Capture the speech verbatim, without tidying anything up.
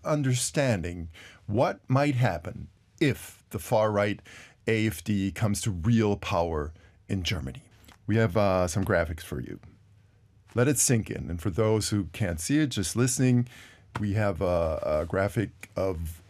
understanding what might happen if the far-right AfD comes to real power in Germany. We have uh, some graphics for you. Let it sink in. And for those who can't see it, just listening, we have a, a graphic of